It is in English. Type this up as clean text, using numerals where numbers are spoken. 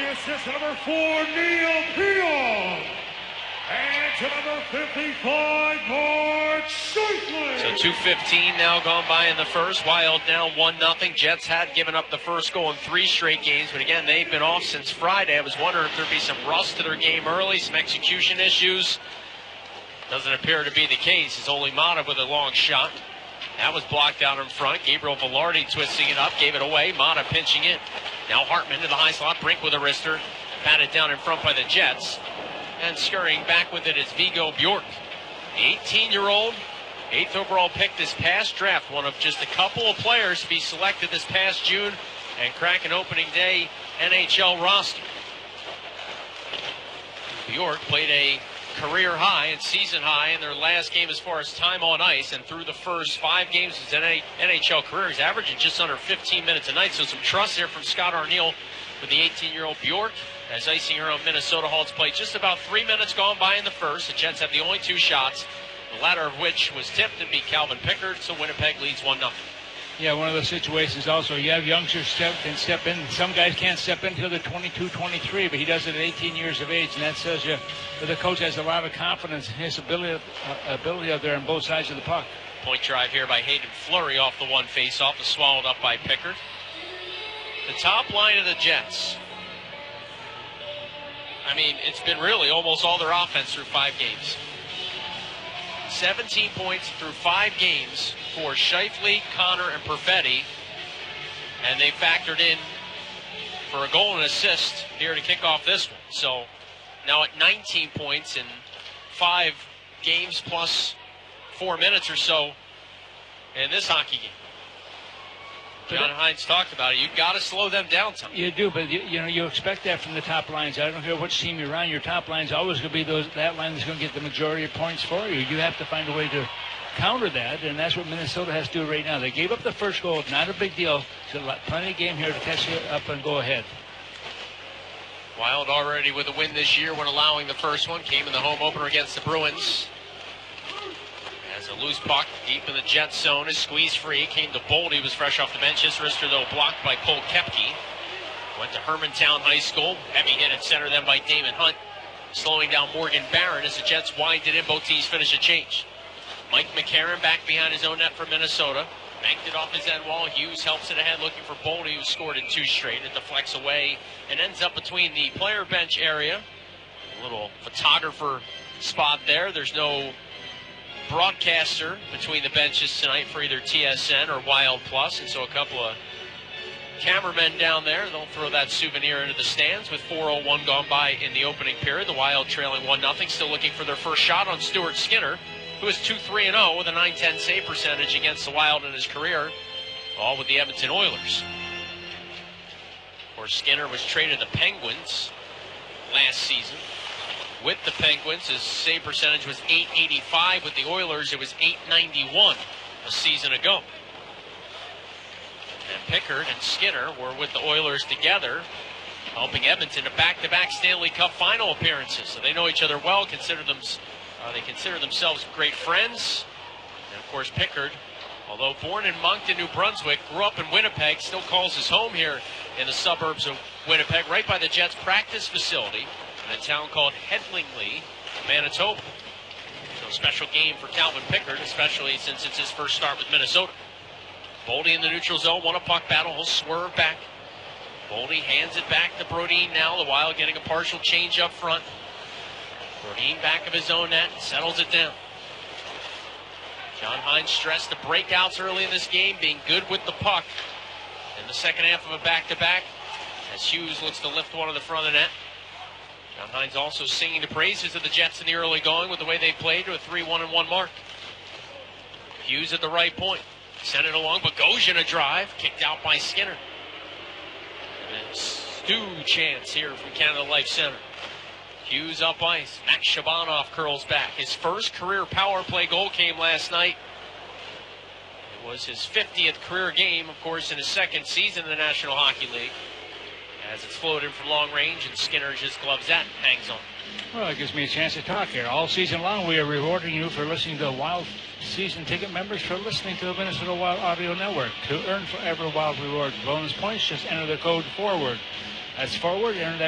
assist to number 4, Neil Peel. And to number 55, Mark Scheifele. So 2:15 now gone by in the first. Wild now 1-0. Jets had given up the first goal in 3 straight games, but again, they've been off since Friday. I was wondering if there'd be some rust to their game early, some execution issues. Doesn't appear to be the case. It's only Mata with a long shot. That was blocked out in front. Gabriel Velarde twisting it up, gave it away. Mata pinching it. Now Hartman to the high slot. Brink with a wrister. Patted down in front by the Jets. And scurrying back with it is Viggo Bjork. The 18-year-old, 8th overall pick this past draft. One of just a couple of players to be selected this past June and crack an opening day NHL roster. Bjork played a career high and season high in their last game as far as time on ice, and through the first 5 games of his NHL career, he's averaging just under 15 minutes a night. So some trust there from Scott Arniel with the 18-year-old Bjork. As icing here on Minnesota Halls played just about 3 minutes gone by in the first. The Jets have the only 2 shots, the latter of which was tipped and beat Calvin Pickard, so Winnipeg leads 1-0. Yeah, one of those situations also. You have youngsters can step in. Some guys can't step in until they're 22, 23, but he does it at 18 years of age, and that says you that the coach has a lot of confidence in his ability out there on both sides of the puck. Point drive here by Hayden Fleury off the one faceoff, swallowed up by Pickard. The top line of the Jets. I mean, it's been really almost all their offense through 5 games. 17 points through 5 games for Scheifele, Connor, and Perfetti. And they factored in for a goal and assist here to kick off this one. So now at 19 points in 5 games plus 4 minutes or so in this hockey game. John Hines talked about it. You've got to slow them down some. You do, but you expect that from the top lines. I don't care which team you're on. Your top line's always going to be that line that's going to get the majority of points for you. You have to find a way to counter that, and that's what Minnesota has to do right now. They gave up the first goal. Not a big deal. So plenty of game here to catch it up and go ahead. Wild already with a win this year when allowing the first one. Came in the home opener against the Bruins. As a loose puck deep in the Jets zone is squeezed free. Came to Bold. He was fresh off the bench. His wrister, though, blocked by Cole Koepke. Went to Hermantown High School. Heavy hit at center then by Damon Hunt. Slowing down Morgan Barron as the Jets wind it in. Both teams finish a change. Mike McCarron back behind his own net for Minnesota. Banked it off his end wall. Hughes helps it ahead looking for Boldy, who scored in 2 straight. It deflects away and ends up between the player bench area. A little photographer spot there. There's no broadcaster between the benches tonight for either TSN or Wild Plus, and so a couple of cameramen down there. They'll throw that souvenir into the stands with 4:01 gone by in the opening period. The Wild trailing 1-0, still looking for their first shot on Stuart Skinner, who is 2-3-0 with a .910 save percentage against the Wild in his career, all with the Edmonton Oilers. Of course, Skinner was traded to the Penguins last season. With the Penguins, his save percentage was .885. With the Oilers, it was .891 a season ago. And Pickard and Skinner were with the Oilers together, helping Edmonton to back-to-back Stanley Cup final appearances. So they know each other well, they consider themselves great friends. And, of course, Pickard, although born in Moncton, New Brunswick, grew up in Winnipeg, still calls his home here in the suburbs of Winnipeg, right by the Jets' practice facility, in a town called Hedlingley, Manitoba. So a special game for Calvin Pickard, especially since it's his first start with Minnesota. Boldy in the neutral zone, won a puck battle, he'll swerve back. Boldy hands it back to Brodin now, the Wild getting a partial change up front. Brodin back of his own net, settles it down. John Hines stressed the breakouts early in this game, being good with the puck. In the second half of a back-to-back, as Hughes looks to lift one in the front of the net. John Hines also singing the praises of the Jets in the early going with the way they played to a 3-1-1 mark. Hughes at the right point. Sent it along, Bogosian a drive. Kicked out by Skinner. And Stu chance here from Canada Life Center. Hughes up ice. Max Shabanov curls back. His first career power play goal came last night. It was his 50th career game, of course, in his second season in the National Hockey League. As it's floated from long range, and Skinner just gloves that and hangs on. Well, it gives me a chance to talk here. All season long, we are rewarding you for listening to Wild season ticket members for listening to the Minnesota Wild Audio Network. To earn forever Wild rewards bonus points, just enter the code FORWARD. That's FORWARD. Enter that